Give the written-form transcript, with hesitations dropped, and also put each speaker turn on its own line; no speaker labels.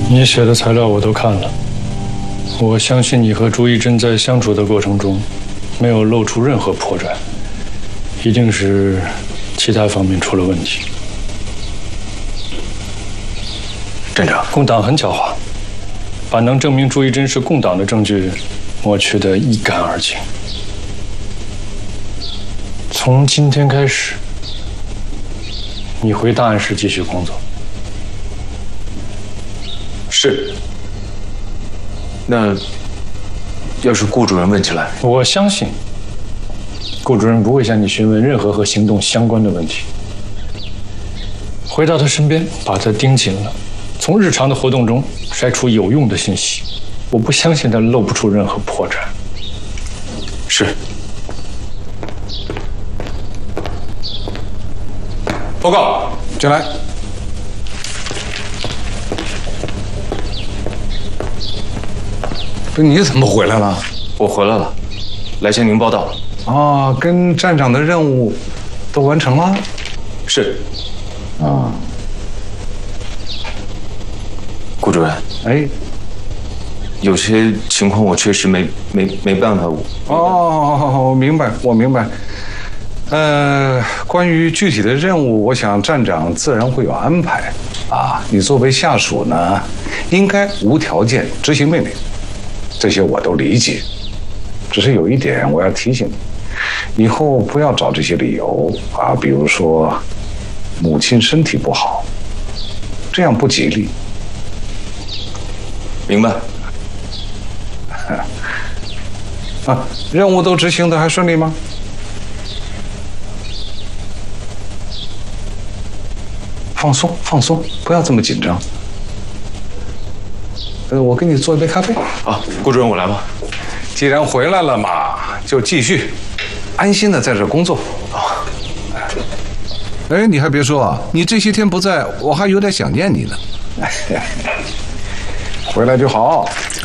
你写的材料我都看了，我相信你和朱一贞在相处的过程中，没有露出任何破绽，一定是其他方面出了问题。
站长，
共党很狡猾，把能证明朱一贞是共党的证据抹去得一干二净。从今天开始，你回档案室继续工作。
是。那要是顾主任问起来，
我相信顾主任不会向你询问任何和行动相关的问题。回到他身边，把他盯紧了，从日常的活动中筛出有用的信息。我不相信他露不出任何破绽。
是。
报告，进来。这你怎么回来了？
我回来了，来向您报道。
啊，跟站长的任务都完成了？
是。
啊。
顾主任，
哎，
有些情况我确实没办法。
哦，我明白。关于具体的任务，我想站长自然会有安排。啊，你作为下属呢，应该无条件执行命令，这些我都理解。只是有一点我要提醒你，以后不要找这些理由啊，比如说母亲身体不好，这样不吉利。
明白。
啊，任务都执行得还顺利吗？放松，不要这么紧张。我给你做一杯咖啡。
啊，顾主任，我来吧。
既然回来了嘛，就继续安心的在这工作。啊。
哎，你还别说啊，你这些天不在，我还有点想念你呢。
回来就好，